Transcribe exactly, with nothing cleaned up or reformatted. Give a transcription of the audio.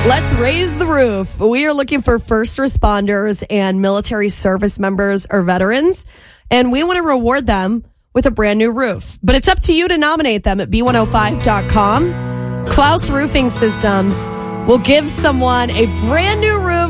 Let's raise the roof. We are looking for first responders and military service members or veterans, and we want to reward them with a brand new roof. But it's up to you to nominate them at B one oh five dot com. Klaus Roofing Systems will give someone a brand new roof